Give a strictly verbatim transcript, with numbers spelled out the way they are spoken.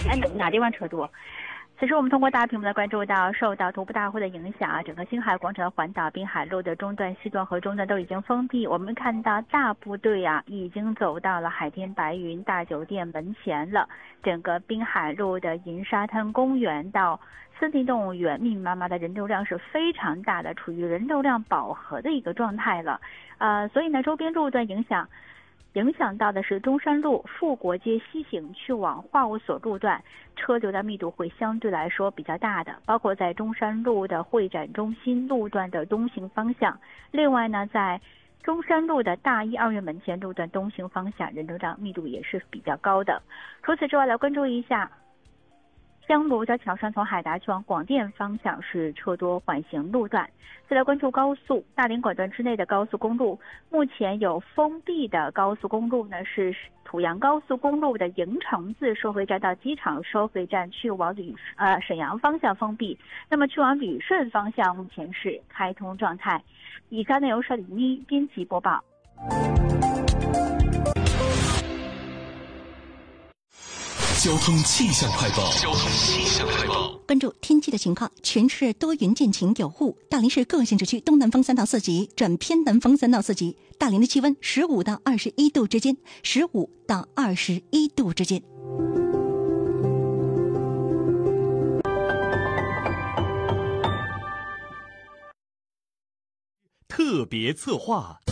哎，哪哪地方车多？此时我们通过大屏幕来关注到，受到徒步大会的影响啊，整个星海广场的环岛滨海路的中段、西段和中段都已经封闭。我们看到大部队啊已经走到了海天白云大酒店门前了。整个滨海路的银沙滩公园到森林动物园密密麻麻的人流量是非常大的，处于人流量饱和的一个状态了。呃，所以呢，周边路段影响。影响到的是中山路富国街西行去往化物所路段，车流的密度会相对来说比较大的，包括在中山路的会展中心路段的东行方向。另外呢，在中山路的大一二院门前路段东行方向人流量密度也是比较高的。除此之外，来关注一下香炉的桥上从海达去往广电方向是车多缓行路段。再来关注高速，大连管段之内的高速公路，目前有封闭的高速公路呢是土阳高速公路的营城自收费站到机场收费站去往旅呃沈阳方向封闭，那么去往旅顺方向目前是开通状态。以上内容是李妮编辑播报。 交通气象快报。交通气象快报。 关注天气的情况，全市多云见晴有雾，大连市各行驶区东南风三到四级转偏南风三到四级，大连的气温十五到二十一度之间，十五到二十一度之间。 特别策划。